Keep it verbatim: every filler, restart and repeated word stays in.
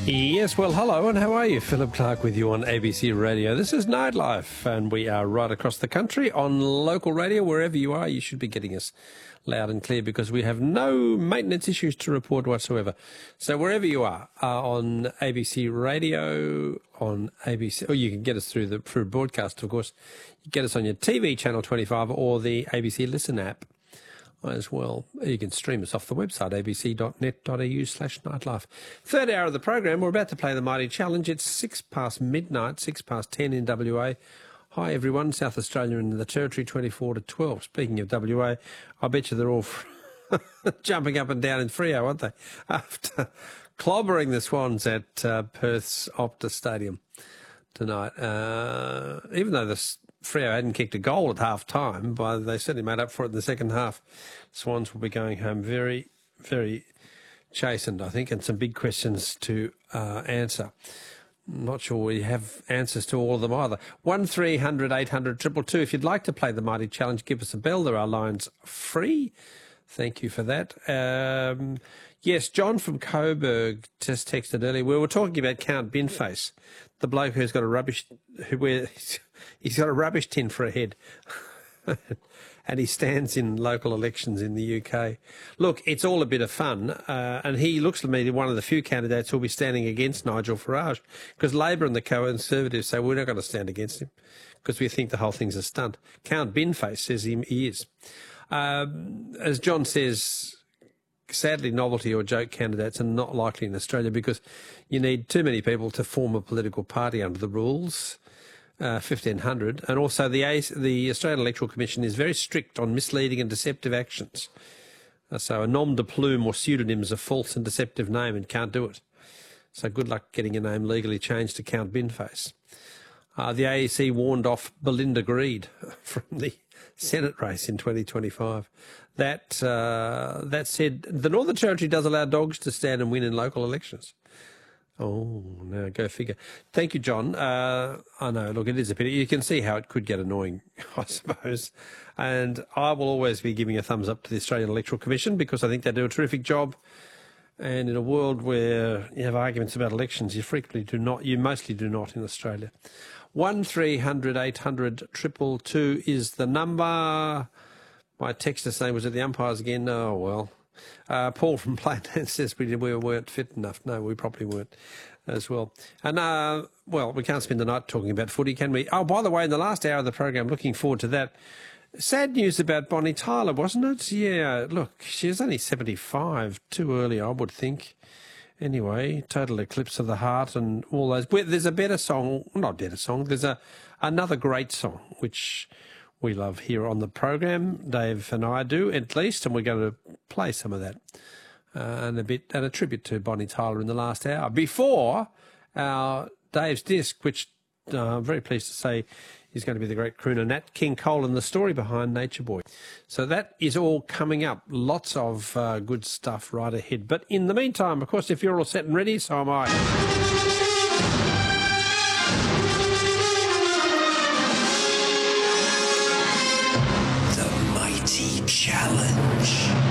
Yes, well, hello, and how are you? Philip Clark with you on A B C Radio. This is Nightlife, and we are right across the country on local radio. Wherever you are, you should be getting us loud and clear because we have no maintenance issues to report whatsoever. So wherever you are, uh, on A B C Radio, on A B C, or you can get us through the through broadcast, of course. You get us on your T V channel twenty-five or the A B C Listen app as well. You can stream us off the website, abc.net.au slash nightlife. Third hour of the program, we're about to play the Mighty Challenge. It's six past midnight, six past ten in W A. Hi everyone, South Australia and the Territory, twenty-four to twelve. Speaking of W A, I bet you they're all jumping up and down in Freo, aren't they? After clobbering the Swans at uh, Perth's Optus Stadium tonight. Uh, even though the Freo hadn't kicked a goal at half time, but they certainly made up for it in the second half. Swans will be going home very, very chastened, I think, and some big questions to uh, answer. I'm not sure we have answers to all of them either. one three hundred eight hundred two two two. If you'd like to play the Mighty Challenge, give us a bell. There are lines free. Thank you for that. Um, yes, John from Coburg just texted earlier. We were talking about Count Binface, the bloke who's got a rubbish, who wears, he's got a rubbish tin for a head, and he stands in local elections in the U K. Look, it's all a bit of fun, uh, and he looks to me to be one of the few candidates who'll be standing against Nigel Farage, because Labor and the Conservatives say we're not going to stand against him because we think the whole thing's a stunt. Count Binface says he, he is. Um, as John says, sadly, novelty or joke candidates are not likely in Australia because you need too many people to form a political party under the rules, uh, fifteen hundred. And also the, A- the Australian Electoral Commission is very strict on misleading and deceptive actions. Uh, so a nom de plume or pseudonym is a false and deceptive name and can't do it. So good luck getting your name legally changed to Count Binface. Uh, the A E C warned off Belinda Greed from the Senate race in twenty twenty-five. That uh, that said, the Northern Territory does allow dogs to stand and win in local elections. Oh, no, go figure. Thank you, John. Uh, I know, look, it is a pity. You can see how it could get annoying, I suppose. And I will always be giving a thumbs up to the Australian Electoral Commission because I think they do a terrific job. And in a world where you have arguments about elections, you frequently do not, you mostly do not in Australia. one three hundred eight hundred two two two is the number. My texter saying, was it the umpires again? Oh, well. Uh, Paul from Plainland says we, we weren't fit enough. No, we probably weren't as well. And, uh, well, we can't spend the night talking about footy, can we? Oh, by the way, in the last hour of the program, looking forward to that. Sad news about Bonnie Tyler, wasn't it? Yeah, look, she was only seventy-five, too early, I would think. Anyway, Total Eclipse of the Heart and all those. There's a better song, not a better song, there's a another great song, which we love here on the program. Dave and I do, at least, and we're going to play some of that. Uh, and a bit, and a tribute to Bonnie Tyler in the last hour. Before our Dave's Disc, which uh, I'm very pleased to say is going to be the great crooner Nat King Cole and the story behind Nature Boy. So that is all coming up. Lots of uh, good stuff right ahead. But in the meantime, of course, if you're all set and ready, so am I. The Mighty Challenge.